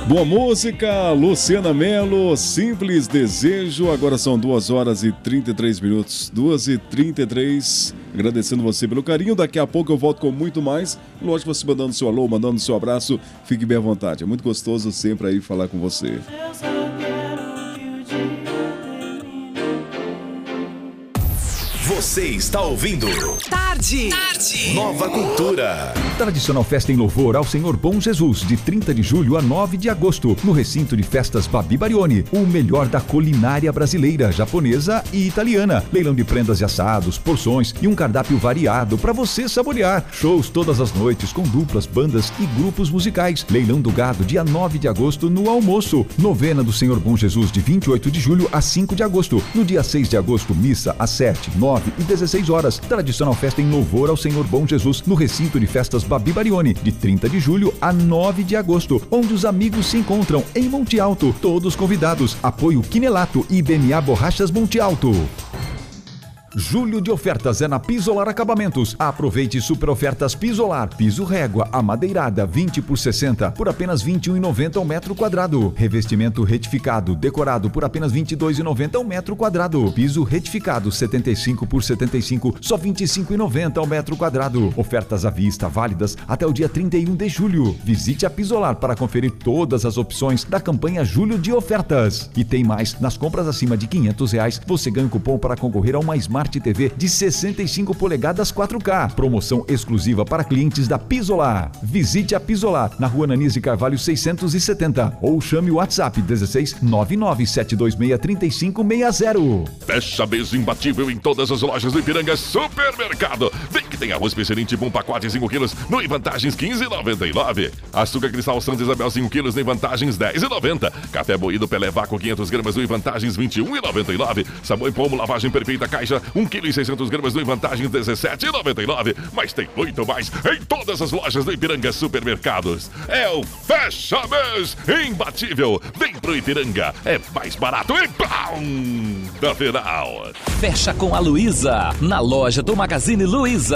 Boa música, Luciana Mello, Simples Desejo. Agora são 2h33, 2h33. Agradecendo você pelo carinho. Daqui a pouco eu volto com muito mais. Lógico, você mandando seu alô, mandando seu abraço. Fique bem à vontade. É muito gostoso sempre aí falar com você. Você está ouvindo Tarde. Nova Cultura. Tradicional festa em louvor ao Senhor Bom Jesus, de 30 de julho a 9 de agosto, no recinto de festas Babi Barioni. O melhor da culinária brasileira, japonesa e italiana. Leilão de prendas e assados, porções e um cardápio variado para você saborear. Shows todas as noites com duplas, bandas e grupos musicais. Leilão do gado, dia 9 de agosto, no almoço. Novena do Senhor Bom Jesus, de 28 de julho a 5 de agosto. No dia 6 de agosto, missa às 7, 9 e 16 horas. Tradicional festa em louvor ao Senhor Bom Jesus, no recinto de festas Babi Barioni, de 30 de julho a 9 de agosto, onde os amigos se encontram em Monte Alto. Todos convidados. Apoio Quinelato e BMA Borrachas Monte Alto. Julho de ofertas é na Pisolar Acabamentos. Aproveite super ofertas Pisolar. Piso régua amadeirada 20 por 60 por apenas R$ 21,90 ao metro quadrado. Revestimento retificado decorado por apenas R$ 22,90 ao metro quadrado. Piso retificado 75 por 75 só R$ 25,90 ao metro quadrado. Ofertas à vista válidas até o dia 31 de julho. Visite a Pisolar para conferir todas as opções da campanha Julho de Ofertas. E tem mais, nas compras acima de R$ 500 você ganha um cupom para concorrer a uma Smart TV de 65 polegadas 4K. Promoção exclusiva para clientes da Pisolar. Visite a Pisolar na Rua Nanise Carvalho 670 ou chame o WhatsApp 16 99726 3560. Fecha mês imbatível em todas as lojas do Ipiranga Supermercado. Vem que tem arroz Peixerinte Bom pacote 5 quilos no em vantagens 15,99. Açúcar Cristal Santa Isabel 5 quilos no em vantagens 10,90. Café moído Pelé Vácuo 500 gramas no em vantagens 21,99. Sabão em Pomo lavagem perfeita caixa 1,6 kg no em vantagens 17,99. Mas tem muito mais em todas as lojas do Ipiranga Supermercados. É o Fecha Mês imbatível. Vem pro Ipiranga, é mais barato e pau! Da final. Fecha com a Luísa, na loja do Magazine Luiza.